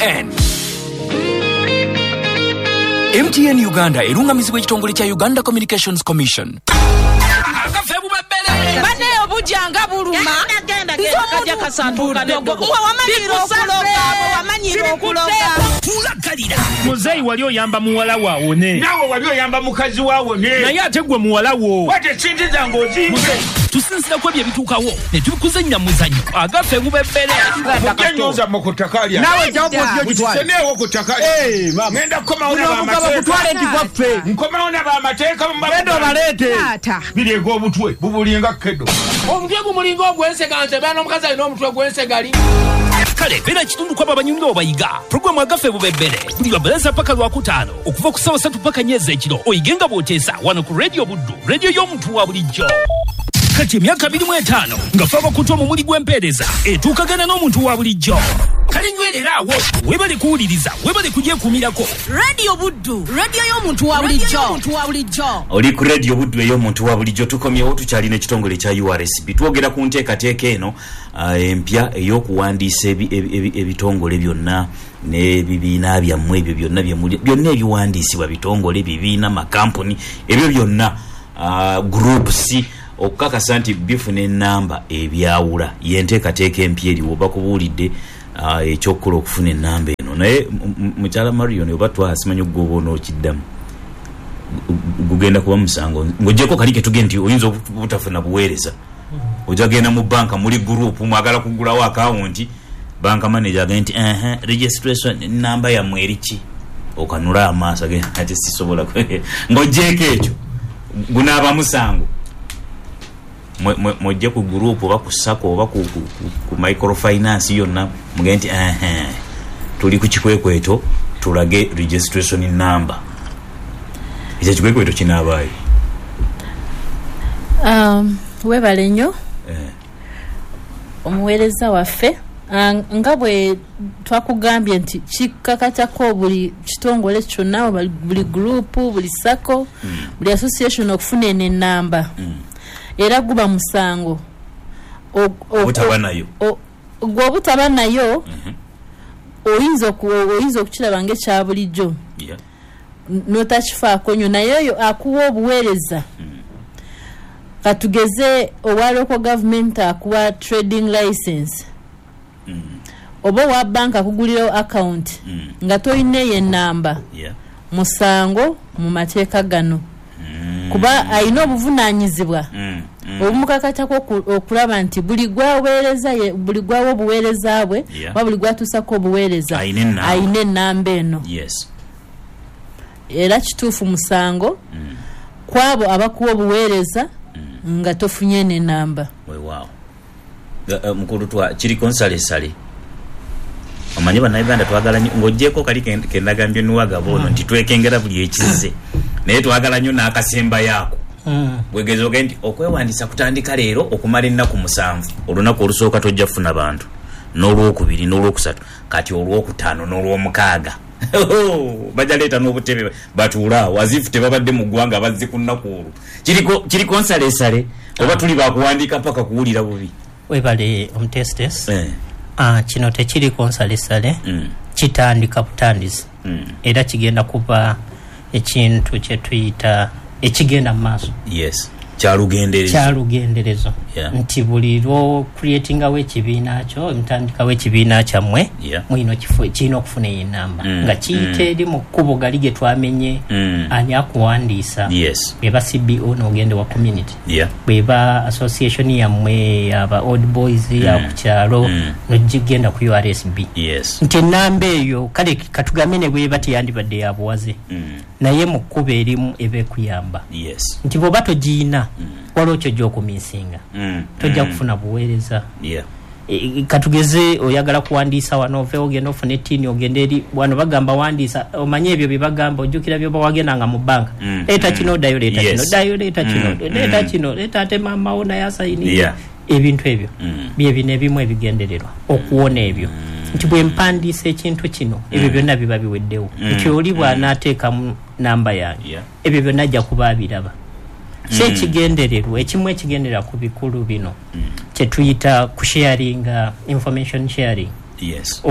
MTN Uganda erungamizibwa ekitongole kya Uganda Communications Commission. Bane obujanga buluma kaja kasanduka ndogo wamanyiro okuloga tulakalira muzeyi wali oyamba muwala waawone nawe wali oyamba mukazi waawone naye ate gwe muwala wo wate sente zange ozimbe tusinzira ku ebyo ebituukawo ne tubikuzannya muzanyo agafe mubebbere mukenyoza mukuttakalya nawe jawopozyo mukiseneewo kuttakalya ngenda kukomawo nkomawo nabamateeka mugendo baleete bireega obutwe bubulinga kedo omutwe gumulinga ogwenseganze bana omukazi alina omutwe gwensegali kale beera kitundu kwabo abanyumya obayiga puroguramu agafe bubebbere buli lwabaleza paka lwakutaano okuva ku ssaawa 3 paka nyeeza ekiro oyigenga bw'oteesa wano ku rediyo buddu rediyo y'omuntu wa bulijjo kati emyaka 25 nga fe abakutu omumuli gw'empeereza etuukagana n'omuntu wa bulijjo kale nywereraawo webale kuwuliriza webale kugyekuumirako Radio Buddu radio y'omuntu wa bulijjo oli ku radio buddu ey'omuntu wa bulijjo tukomyewo tukyalina ekitongole kya URSB twogera ku nteekateeka eno empya ey'okuwandiisa ebitongole byonna n'ebibiina byammwe ebyo byonna ebiwandiisibwa bitongole bibiina makampuni ebyo byonna groups okukakasa nti bifuna ennamba ebyawula yenteekateeka empya eriwo bakubuulidde ekyokukola okufuna ennamba eno naye mukyala Marion oba twasimanyi okugoba onookiddamu gugenda kuba musango ng'ogyeko kali ke tugende nti oyinza obutafuna buweereza ojagenda mu banka muli group mwagala kugulawo akawunti banka manager agenda nti registration namba yammwe eriki okanula amaaso agenda ati sisobola ng'ogyeko ekyo gunaaba musango mojje ku group oba ku sako oba ku microfinance yonna mugenti tuli ku kikwekweto tulage registration number ekyo kikwekweto kinaabayo webale nnyo omuweereza waffe nga bwe twakugambye nti kikakatako buli kitongole kyonna buli group buli sako buli association okufuna eno ennamba era guba musango gw'obutaba nayo oyinza okukiraba ng'ekya bulijjo n'otakifaako nnyo naye oyo akuwa obuweereza katugeze owa local government akuwa trading license oba owa banka akugulirawo account nga toyineeyo ennamba musango mu mateeka gano kuba alina obuvunaanyizibwa obumukakatako okulaba nti buli gwawo obuweereza bwe oba buli gwatuusako obuweereza alina ennamba eno era kituufu musango kwabo abakuwa obuweereza nga tofunye n'ennamba mukulu kiriko nsalesale omanyi bannayuganda twagala nnyo ng'ogyeko kali kendagambye nuwagaba ono nti twekengera buli ekize naye twagala nnyo n'akasemba yaako bwegeza ogenda nti okwewandiisa kutandika leero okumala ennaku 7 olunaku olusooka tojja kufuna bantu n'olwokubiri n'olwokusatu kati olwokutaano n'olwomukaaga bajja leeta n'obutebe batuulaawo azifu tebabadde mu ggwanga bazze ku nnaku olwo kiriko nsaleesale oba tuli bakuwandiika paka kuwulira bubi webale omutestes kino tekiriko nsalesale kitandika butandizi era kigenda kuba ekintu kyetuyita ekigenda mu maaso kyalugenderezo nti buli lwo creatingawo ekibiina kyo emutandikawo ekibiina kyammwe mwino kirina okufuna eyo ennamba nga kiyita eri mu kkubo gali gye twamenye ani akuwandiisa bweba CBO n'ogende wa community bweba association yammwe aba old boys yakukyalo nogigenda ku URSB nti ennamba eyo kale katugambe ne bweba teyandibadde yabuwaze naye mu kkubo erimu eba ekuyamba nti bw'oba togiina waliwo kyojja tojja kufuna buweereza katugeze oyagala kuwandiisa wano oveewo ogenda ofuna ettini ogenda eri wano bagamba wandiisa omanye ebyo bye bagamba ojjukira byoba wagendanga mu banka leeta kino oddayo leeta kino oddayo leeta kino leeta kino leeta ate maamawo naye asayini ebintu ebyo byebino ebimu ebigendererwa okuwona ebyo nti bwe mpandiisa ekintu kino ebyo byonna biba biweddewo nti oli bw'anaateekamu namba yange ebyo byonna ajja kuba abiraba ekigendererwa ekimu ekigenderera ku bikulu bino kyetuyita kusharinga information sharing yes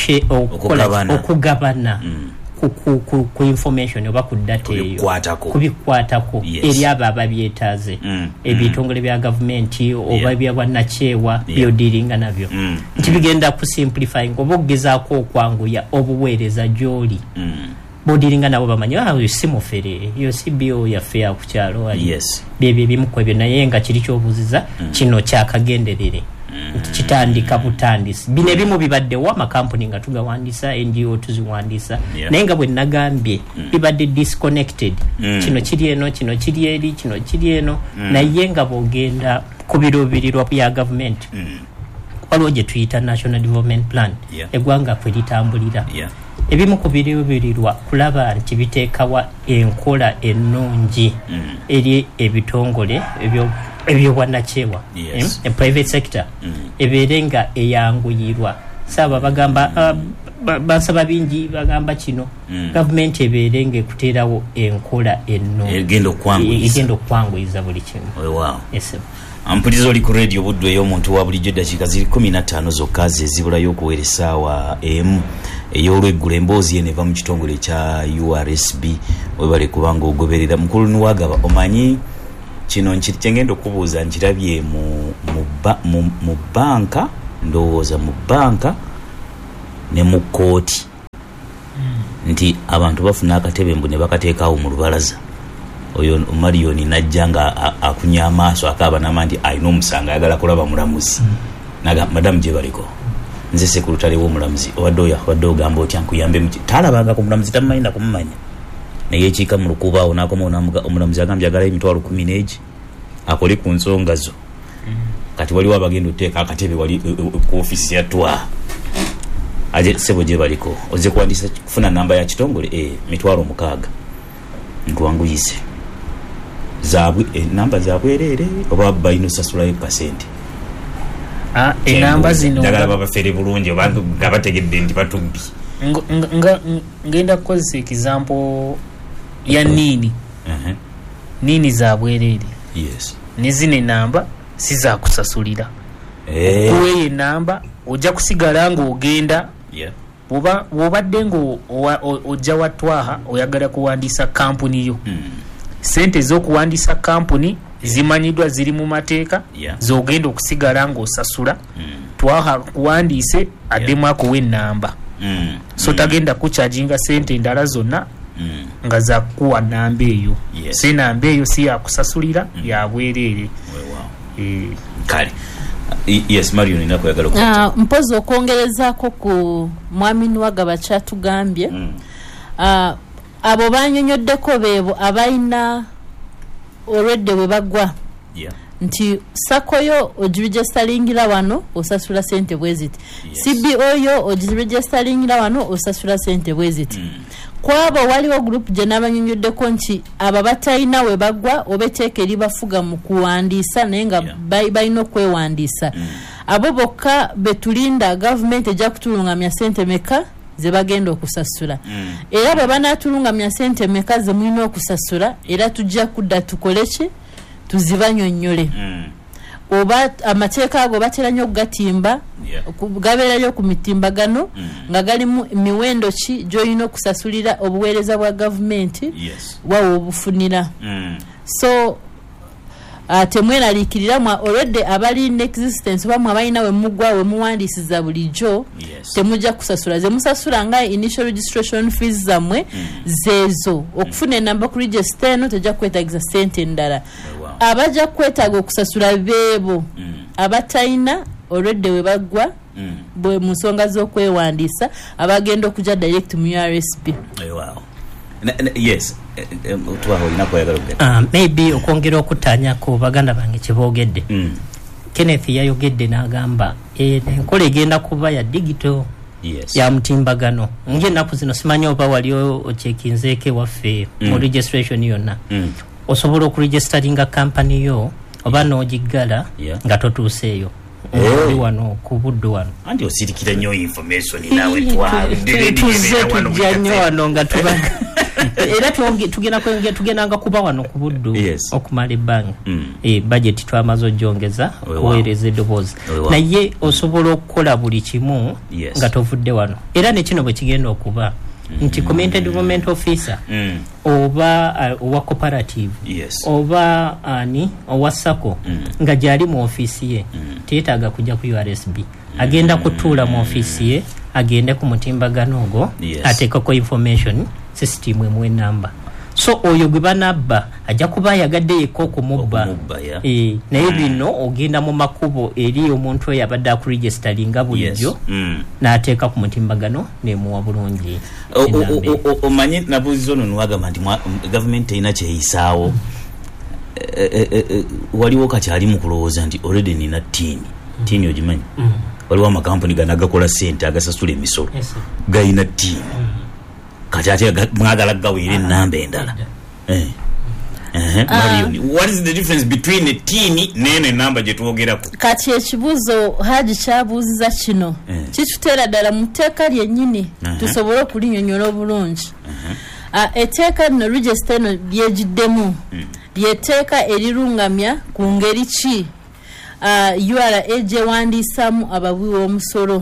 okugabana ku information oba ku data eyo kubikwatako eri abo ababyetaaze ebitongole bya gavumenti oba bya bwannachewa byodiringa nabyo nti bigenda ku simplifying oba okugezaako okwanguya obuweereza gy'oli bodiringa nabo bamanya simufere yo CBO yaffe ya kukyalo byebyo ebimu ku ebyo naye nga kiri kyobuziza kino kyakagenderere kitandika butandisi bino ebimu bibaddewo amakampuni nga tugawandisa NGO tuziwandisa naye nga bwe nagambye bibadde disconnected kino kiri eno kino kiri eri kino kiri eno naye nga bwogenda ku biruubirirwa bya gavumenti waliwo gye tuyita National Development Plan eggwanga kwe litambulira ebimu ku biruubirirwa kulaba nti biteekawa enkola ennungi eri ebitongole ebyobwannachewa private sector ebeerenga eyanguyirwa saaba bagamba basaba bingi bagamba kino gavumenti ebeerenga ekuteerawo enkola ennungi egenda okwanguyiza buli kimu. Ampulizo oli ku radio Buddu ey'omuntu wa bulijjo dakiika ziri 15 zokka zezibulayo okuwera essaawa emu ey'olweggulo emboozi eno eva mu kitongole kya URSB webale kubanga ogoberera mukulu niwagaba omanyi kino nkitengenda okubuuza nkirabye mu banka ndowooza mu banka ne mu kooti nti abantu bafuna akatebe mbu ne bakateekaawo mu lubalaza oyo Marion najja nga akunya amaaso akaba namanti ayina omusanga ayagala kulaba mulamuzi naga madam gye baliko nze sekurutale w'omulamuzi obadde ogamba otya nkuyambe mu talabanga ku mulamuzi tamanyi kumumanya naye ekiika mu lukuba awo n'akoma omulamuzi agambye agala emitwalo 10 akole ku nsonga zo kati waliwo abagenda oteeka akatebe wali ku ofisi ya twa aje sebo gye baliko oze kuwandisa kufuna namba ya kitongole mitwalo 6 ntwanguyise zabwe namba zabwerere oba bayino sasulayo kasente enamba zino ndagala baba fere bulungi abantu gabategedde ndi batumbi ngenda kukozesa example ya nini nini zabwerere nezine namba siza kusasulira kuweye namba ojja kusigala nga ogenda bw'obadde ngo ojja watwaha oyagala kuwandisa kampuni yo sente z'okuwandisa kampuni zimanyiddwa ziri mu mateeka z'ogenda okusigala ng'osasula twaha kuwandiise addemu akuwa ennamba so tagenda kukyajinga sente endala zonna nga zakuwa namba eyo si namba eyo si yakusasulira yabwereere kale yes Marion inako yagala mpozi okwongerezaako ku mwami Niwagaba kyatugambye abo banyonyoddeko beebo abalina already we bagwa nti sakoyo ogiregisteringira wano osasula sente bweziti CBO yo ogiregisteringira wano osasula sente bweziti kwabo waliwo group je nabanyonyoddeko nti aba batayina we bagwa obeteeka eri bafuga mu kuwandiisa naye nga balina okwewandiisa abo bokka betulinda gavumenti ejja kutulungamya sente meka ze bagenda okusasula era bwe banaatulungamya sente meka ze mulina okusasula era tujja kudda tukole ki tuzibanyonnyole oba amateeka ago batera nnyo okugatimba gabeerayo ku mitimbagano nga galimu miwendo ki gy'olina okusasulira obuweereza bwa gavumenti wawe obufunira so temweraliikirira mwa already abali in existence bamwe abalina we mugwa we muwandiisiza bulijjo temujja kusasula ze musasula nga initial registration fees zammwe zeezo okufuna enamba ku register eno tejja kwetagisa sente endala abajja kwetaaga okusasula beebo abatayina already we bagwa bwe mu nsonga z'okwewandiisa abagenda okujja direct mu URSB. Yes tuwaho inako yagala maybe okwongera okutanya ku baganda bange kyeboogedde Kenneth yayogedde n'agamba enkola egenda kuba ya digital ya mutimbagano nje ennaku zino simanyi oba wali okyekinzeeke waffe mu registration yonna osobola okuregisteringa kampani yo oba n'ogiggala nga totuuseeyo oli wano ku Buddu wano anti osirikira nnyo information nawe tujja nnyo wano nga tubaga era tugendanga kuba wano ku Buddu okumala ebbanga budget twamaze ojongeza kuweereza eddoboozi naye osobola okukola buli kimu nga tovudde wano era nekino bwe kigenda okuba nti community development officer oba owa cooperative oba ani owa sako nga gyali mu office ye teetaaga kujja ku URSB agenda kutuula mu office ye agende ku mutimbagano ogwo ateekako information system emwe namba so oyo gwe banabba ajja kuba yagadde yekko okumubba naye bino ogenda mu makubo eri omuntu oyo abadde akuregistaringa bulijjo n'ateeka ku mutimbagano nemuwa bulungi omanyi nabuuziza ono niwagamba nti gavumenti erina kyeyisaawo waliwo kakyali mu kulowooza nti already nina tiini ogimanyi waliwo amakampuni ganagakola ssente agasasula emisolo gayina tiini kati ate mwagala gaweera ennamba endala what is the difference between a tiini n'eno ennamba gye twogerako kati ekibuuzo Haji kyabuuziza kino kituteera ddala mu tteeka lyennyini tusobole okulinnyonnyola obulungi etteeka lino regisita eno lyegiddemu lyetteeka erirungamya ku ngeri ki URA gyewandiisaamu abawi b'omusolo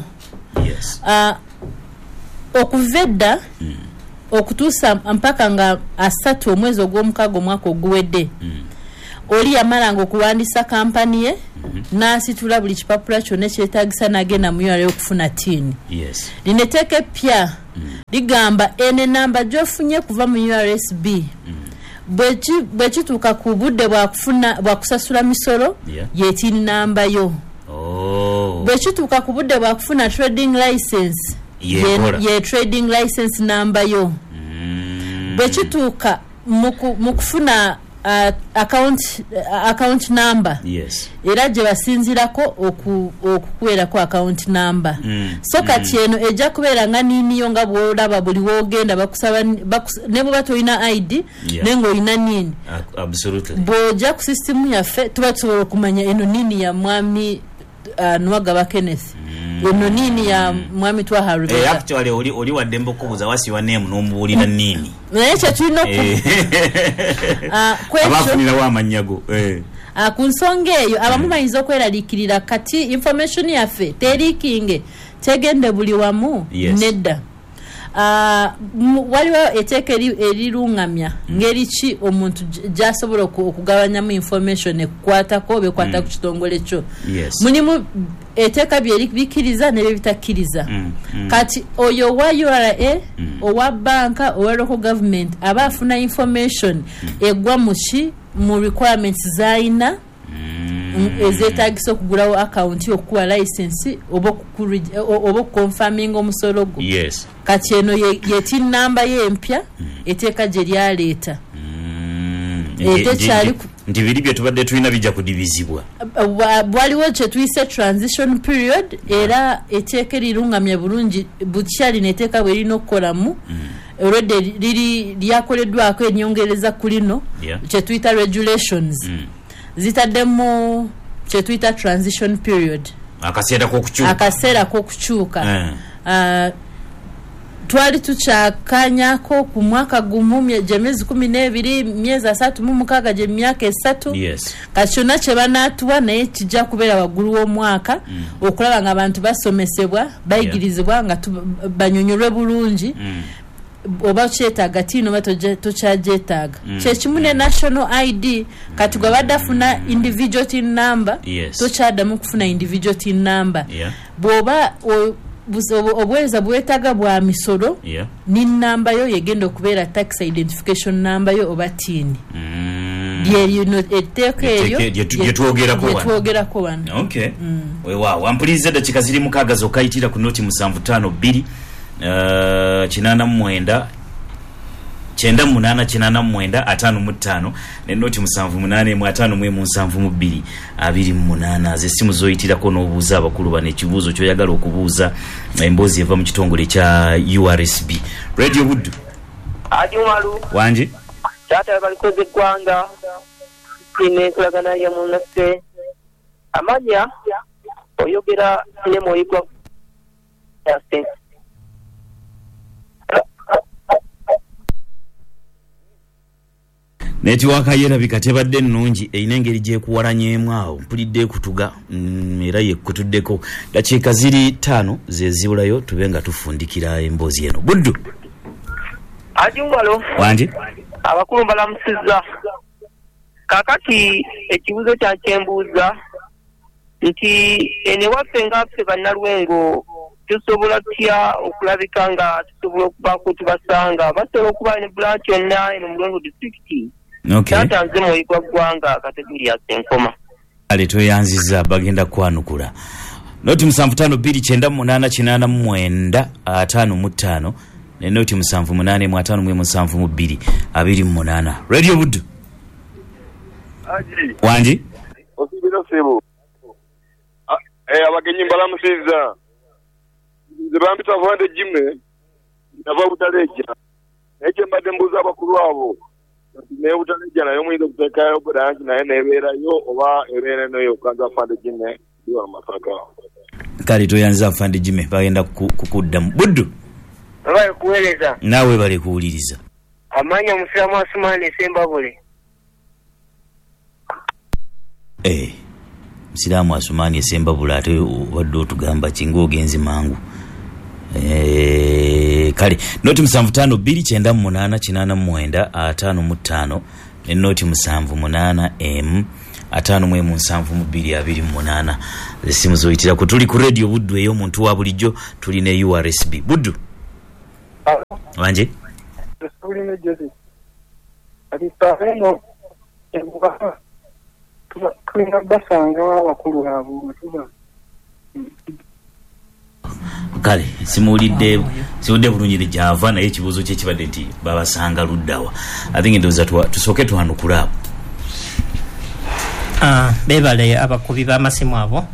okuva edda okutuusa mpaka nga 3 omwezi ogw'omukaaga omwaka oguwedde oli yamalanga okuwandiisa kampani ye n'asitula buli kipapula kyonna ekyetaagisa n'agenda mu URA okufuna tiini lino etteeka eppya ligamba eno ennamba gy'ofunye kuva mu URSB bwe kituuka ku budde bwakusasula misolo yeetiini namba yo bwe kituuka ku budde bwakufuna trading license ye trading license namba yo bwe kituuka mu kufuna account number era gye basinzirako okukuweerako account number so kati eno ejja kubeera nga niiniyo nga bwolaba buli woogenda bakusaba ne bwe batolina ID naye ng'olina niini bw'ojja ku sisitimu yaffe tuba tusobola okumanya eno niini ya mwami Nwagaba Kenneth eno niini ya mwami Twaha Rebecca actually oli wadde mbokubuza wasiwa name n'omubuulira niini naye kyetulina abafunirawo amanyago ku nsonga eyo abamu bayinza okweraliikirira kati information yaffe teriikinge tegende buli wamu nedda waliwo etteeka erirungamya ngeri ki omuntu gy'asobola okugabanyamu information ekukwatako bekwata ku kitongole kyo mulimu etteeka byebikiriza nebyo bitakkiriza kati oyo owa URA owa banka owa local government aba afuna information egwa mu requirements z'ayina ezeetagisa okugulawo account okuwa license oba okukonfaminga omusolo gwo kati eno yetin namba ye empya etteeka gye lyaleeta nti biri bye tubadde tulina bijja kudibizibwa waliwo kye tuyise transition period era etteeka erirungamya bulungi bukyali netteeka bwe lirina okukolamu olwedde lyakoleddwako ennyongereza ku lino kye tuyita regulations zitaddemu kye tuyita transition period akaseera k'okukyuka twali tukyakanyako ku mwaka gumu gyemyezi 12 myezi 36 gye myaka 3 kati kyonna kye banaatuwa naye kijja kubeera waggulu w'omwaka okulaba nga abantu basomesebwa bayigirizibwa nga banyonyolwe bulungi oba kyetaaga tiino oba tokyagyetaaga kyekimu ne national ID kati gwe badde afuna individual tin number tokyaddamu kufuna individual tin number bw'oba obuweereza bwetaaga bwa misolo ni namba yo yegenda okubeera tax identification number yo oba tiini lyerino etteeka eryo gyetwogerako wano weewaawo wampuliriza eddakiika ziri 6 zokayitira ku noti 752 89 98 ne noti 78 5 zessimu zoyitirako n'obuuza abakulu bano ekibuuzo kyoyagala okubuuza emboozi eva mu kitongole kya URSB Radio Buddu Ajumalu wanji tata balikoze eggwanga kulagana ya munaffe amanya oyogera ne moyigwa netiwaka yerabika tebadde nnungi eyina engeri gyekuwalanyeemu awo mpulidde kutuga era yekutuddeko dakiika ziri 5 zezibulayo tube nga tufundikira emboozi eno Buddu Ajumalo wangi abakulu balamusizza kakati ekibuzo kyankyembuuza nti ene waffe nga ffe bannalwengo tusobola tutya okulabika nga tusobola okubaako tubasanga basobola okuba ne branch yonna eno mu Lwengo district tatanze mwoyigwa ggwanga kategori ya Senkoma ale tweyanziza bagenda kwanukula noti 752889 ne noti 785572 Radio Buddu Aji wangi osibira sebo abagenyi mbalamusizza zibambita vande jime nava butaleja ekyo mbadde mbuza abakulu abo ne butaleja nayo muyinza okuteekayo branch naye nebeerayo oba ebeera nayo kanza fande jime ndiwa masaka kale toyanza fande jime bagenda kukuddamu Buddu bale kuweereza naawe bale kuwuliriza amanya musiramu Asumani Sembabule Musiramu Asumani Sembabule ate wadde otugamba kinga ogenzi mangu kale noti 752889 ne noti 78 57228 esimu zoyitira ku tuli ku Radio Buddu eyo omuntu wa bulijjo tuli ne URSB Buddu wanje tuli ne Jesse ati tafeno ebuka tulina basanga abakulu abo tuba kale simuulidde bulungi gyava naye ekibuuzo kye kibadde nti babasanga luddawa atinga ndoza tusooke twanukula abo bebale abakubi b'amasimu abo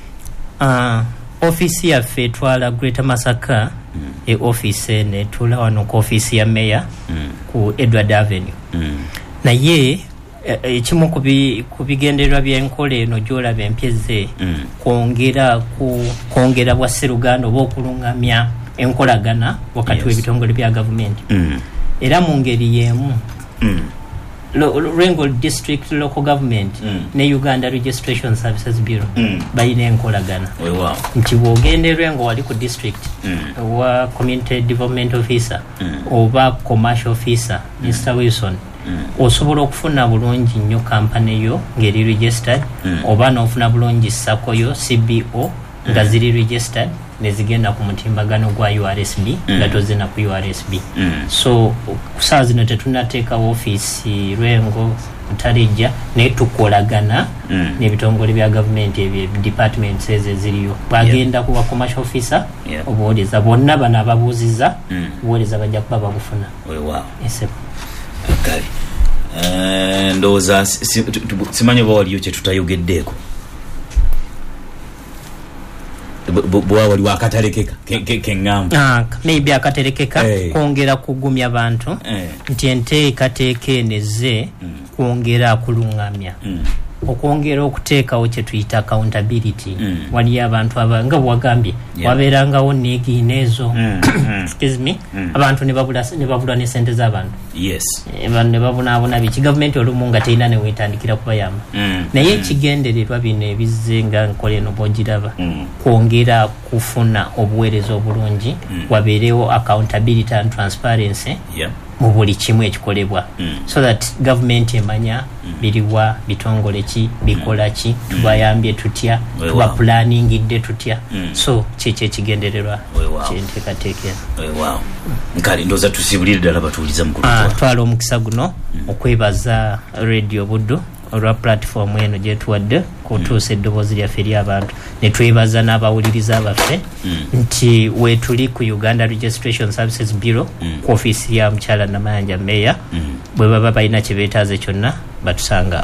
ofisi yaffe etwala Greater Masaka office netula wano ku office ya Mayor ku Edward Avenue naye ekimu kubigendererwa byenkola eno gyolaba empyeze kwongera bwa Sseruganda oba okulungamya enkolagana wakati w'ebitongole bya gavumenti era mu ngeri y'emu Lwengo District Local Government ne Uganda Registration Services Bureau bayina enkolagana nti bwogende Lwengo wali ku district wa Community Development Officer oba Commercial Officer Mr. Wilson osobola okufuna bulungi nnyo kampani yo ngeri registered oba n'ofuna bulungi sako yo CBO nga ziri registered nezigenda ku mutimbagano gwa URSB nga tozina ku URSB so saa zino tetunateeka office Lwengo Mutaleja naye tukolagana n'ebitongole bya gavumenti ebyo departments ezo ziriyo bagenda kuba commercial officer obuweereza bonna bano ababuuziza obuweereza bajja kuba babufuna kale ndowooza simanyi oba waliyo kye tutayogeddeeko bwa wali wakaterekeka keŋŋamba maybe akaterekeka kwongera kugumya abantu nti enteekateeka eneze kwongera kulungamya okwongera okuteekawo kye tuyita accountability waliyo abantu nga bwagambye wabeerangawo neegiina ezo excuse me abantu ne babula ne sente z'abantu ne babonaabona biki gavumenti olumu nga terina neweetandikira kubayamba naye ekigendererwa bino ebizze nga nkola eno bwogiraba kwongera kufuna obuweereza obulungi wabeerewo accountability and transparency mu buli kimu ekikolebwa so that government emanya biriwa bitongole ki bikola ki tubayambye tutya tuba planningidde tutya so kyekyo ekigendererwa kyenteekateeka nkale ndoza tusibulire ddala batuuliza mukulu twala omukisa guno okwebaza Radio Buddu olwa platform eno gyetuwadde kutuusa eddoboozi lyaffe ery'abantu ne twebaza n'abawuliriza baffe nti weetuli ku Uganda Registration Services Bureau ku office ya mukyala Namayanja Mayor bwe baba balina kye beetaaze kyonna batusanga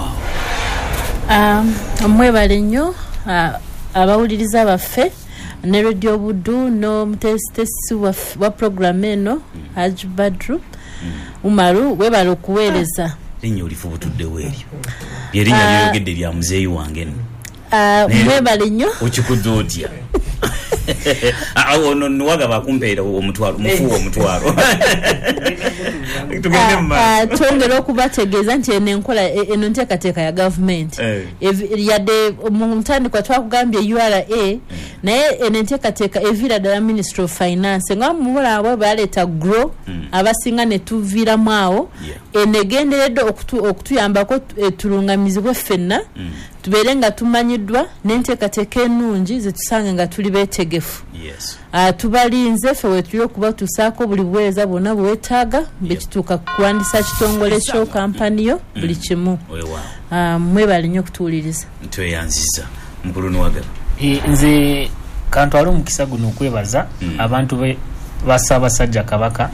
mwebale nnyo abawuliriza baffe ne Radio Buddu n'omutesitesi wa program eno Haji Badru Umaru webale okuweereza linnya olifu butuddewo eryo lyerinnya lyeyogedde lya muzeeyi wange mwebale nnyo okikudde otya ono nwaga bakumpeera omutwalo mufuwa omutwalo twongera okubategeeza nti enenkola eno nteekateeka ya gavumenti yadde mu ntandikwa twakugambye URA naye eno enteekateeka eviira ddala Ministry of Finance nga mubula abwe baleeta grow abasinga ne tuviiramu awo enegenderedde okutuyambako tulungamizibwe ffenna tubeere nga tumanyiddwa n'enteekateeka ennungi zetusange nga tuli beetegefu tubalinze ffe wetuli okubatuusaako buli buweereza bwonna bwetaaga bekituuka kuwandisa kitongole kyo kampaniyo buli kimu mwebale nnyo okutuwuliriza tweyanziza mukulu nwagala nze kantwala omukisa guno okwebaza abantu ba Ssaabasajja Kabaka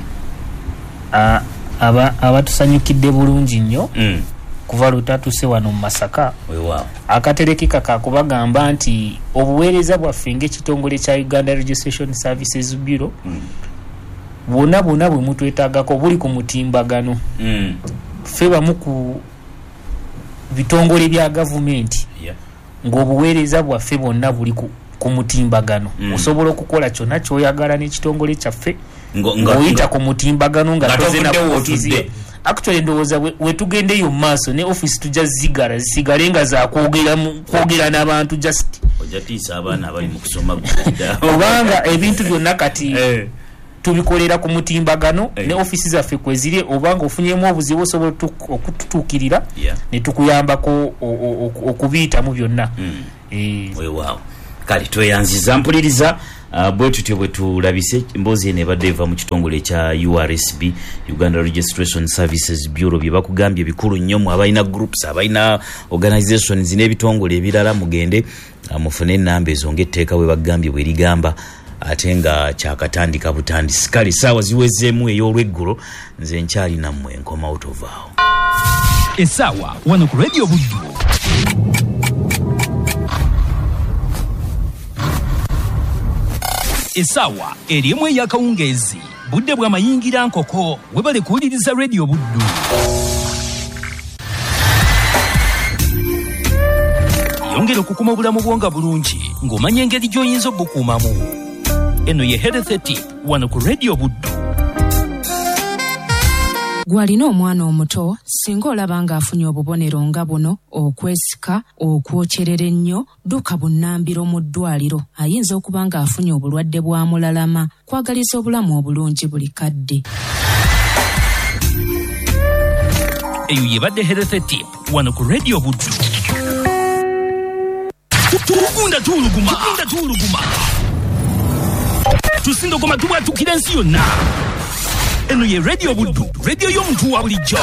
abatusanyukidde bulungi nnyo kuva lutatuse wano mu Masaka akaterekeka kakubagamba nti obuweereza bwaffe ng'ekitongole kya Uganda Registration Services Bureau bwonna bwe mutwetaagako buli ku mutimbagano ffe bamu ku bitongole bya gavumenti ng'obuweereza bwaffe bwonna buli ku mutimbagano osobola okukola kyonna ky'oyagala n'ekitongole kyaffe ng'oyita ku mutimbagano nga toze nakuotizia actually ndowooza wetugendeyo mu maaso ne office tujja zisigale nga zakwogera n'abantu just ojatiisa abaana abali mu kusoma obanga ebintu byonna kati tubikolera ku mutimbagano ne office zaffe kweziri obanga ofunyemu obuzibu osobola okututuukirira ne tukuyambako okubiyitamu byonna weewaawo kale tweyanziza mpuliriza bwe tutyo bwe tulabise emboozi eno ebadde eva mu kitongole kya URSB Uganda Registration Services Bureau bye bakugambye bikulu nnyo mu abalina groups abalina organizations n'ebitongole ebirala mugende mufune ennamba ezo ng'etteeka we bagambye bwe ligamba ate nga kyakatandika butandisi kale ssaawa ziwezeemu ey'olweggulo nze nkyali nammwe nkoma otovaawo essaawa wano ku radio Buddu essaawa eriemu ey'akawungeezi budde bw'amayingira nkoko webale kuwuliriza radio Buddu yongera okukuma obulamu bwonga bulungi ng'omanya engeri gy'oyinza obukuumamu eno ye health tip wano ku radio Buddu gwalina omwana omuto singa olaba ng'afunye obubonero nga buno okwesika okwokyerera ennyo dduka bunnambiro mu ddwaliro ayinza okuba ng'afunye obulwadde bwa mulalama kwagaliza obulamu obulungi buli kadde eyo yebadde health tip wano ku radio Buddu tugunda tuuluguma tusindogoma tubwatukira ensi yonna eno ye radio Buddu radio y'omuntu wa bulijjo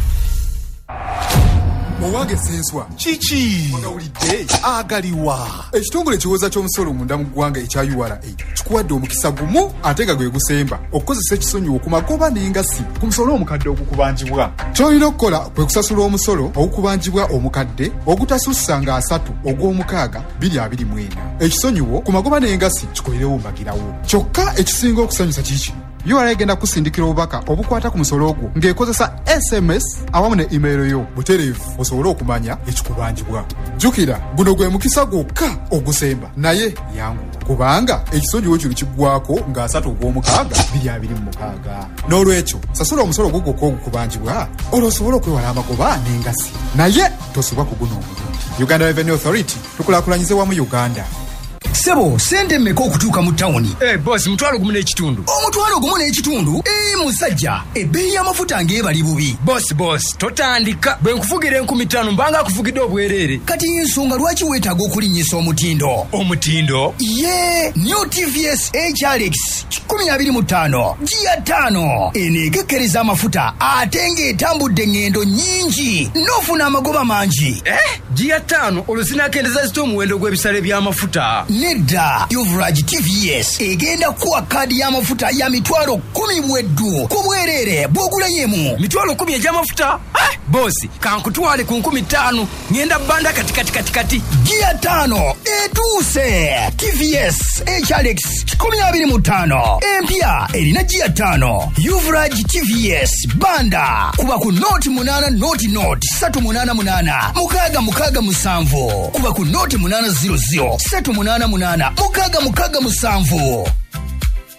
owange senswa kiki onawulidde agaliwa ekitongole kiwoza ky'omusolo munda mu ggwanga ekya URA kikuwadde omukisa gumu ate nga gwe gusemba okukozesa ekisonyiwo ku magoba n'engasi ku musolo omukadde ogukubanjibwa ky'olina okukola kwe kusasula omusolo ogukubanjibwa omukadde ogutasussa nga 3 ogw'omukaaga 2024 ekisonyiwo ku magoba n'engasi kikolerewo mbagirawo kyokka ekisinga okusanyusa kiki URA egenda kusindikira obubaka obukwata ku musolo ogwo ng'ekozesa SMS awamu ne email yo butereevu osobole okumanya ekikubanjibwa. Jjukira guno gwe mukisa gwokka ogusemba naye yangu kubanga ekisonyiwo kino kiggwako nga 3 ogw'omukaaga 2026. N'olwekyo sasula omusolo gwo gwokka ogukubanjibwa olwosobole okwewala amagoba n'engasi naye tosubwa ku guno omulungi. Uganda Revenue Authority tukulaakulanyize wamu Uganda. Sebo sente mmeka okutuuka mu tawuni? Boss mutwalo gumu n'ekitundu. Omutwalo gumu n'ekitundu? Musajja ebbeeyi y'amafuta ng'ebali bubi. Boss totandika bwe nkufugira 5000 mbanga akufugidde obwereere. Kati ensonga lwaki weetaaga okulinnyisa omutindo? Omutindo? New TVS HRX 2025 Gia 5 eneekekkereza amafuta ate ng'etambudde ngendo nnyingi n'ofuna amagoba mangi. Gia 5 olusinakendeza zita omuwendo gw'ebisale by'amafuta. Nedda Uvrage TVS egenda kuwa kadi y'amafuta ya mitwalo 10 bweddu ku bwereere bw'ogulanyemu. Mitwalo 10 egy'amafuta? Bosi kankutwale ku 5000 ngenda banda kati. Gia 5 etuuse. TVS HRX 2025 empya erina Gia 5 Uvrage TVS banda kuba ku noti 8 noti 388 mukaga musanvu kuba ku noti 800 388 mukaga musanvu.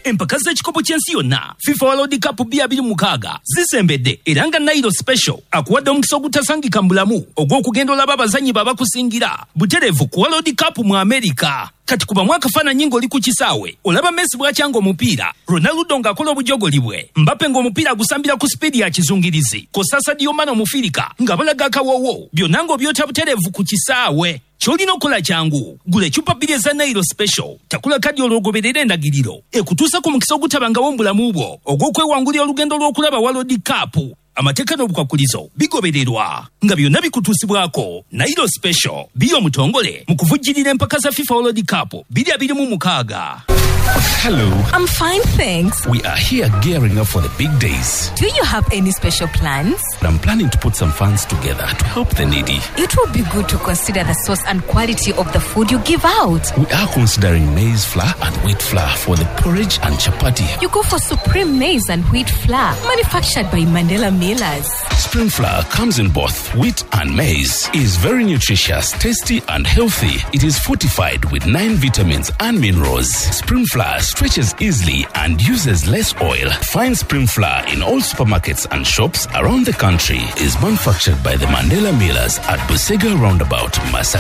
empaka z'ekikopo ky'ensi yonna FIFA World Cup 2026 zisembedde era nga Nairo Special akuwadde omukisa ogutasangika mu bulamu ogw'okugenda olaba abazanyi babakusingira butereevu ku World Cup mu America. Kati kuba mwakafaananyi ng'oli ku kisaawe olaba Messi bw'akyanga omupiira, Ronaldo ng'akola obujogoli bwe, Mbappe ng'omupiira agusambira ku sipiidi ya kizungirizi, kosa Sadio Mane omufirika nga balaga akawoowo, byonna ng'obyota butereevu ku kisaawe. Kyolina okukola kyangu gula ecupa 2 eza Nairo Special, takula kadi olwogoberera endagiriro ekutuusa ku mukisa ogutabangawo mu bulamu bwo ogw'okwewangulira olugendo lw'okulaba World Cup. Amateeka n'obukwakulizo bigobererwa nga byonna bikutuusibwako. Nairo Special biyo omutongole mu kuvujjirira empaka za FIFA World Cup 2026. Hello. I'm fine, thanks. We are here gearing up for the big days. Do you have any special plans? I'm planning to put some funds together to help the needy. It will be good to consider the source and quality of the food you give out. We are considering maize flour and wheat flour for the porridge and chapati. You go for Supreme Maize and Wheat Flour, manufactured by Mandela Millers. Spring flour comes in both wheat and maize. It is very nutritious, tasty and healthy. It is fortified with 9 vitamins and minerals. Spring flour stretches easily and uses less oil. Find Spring flour in all supermarkets and shops around the country. Is manufactured by the Mandela Millers at Busega Roundabout, Masaka.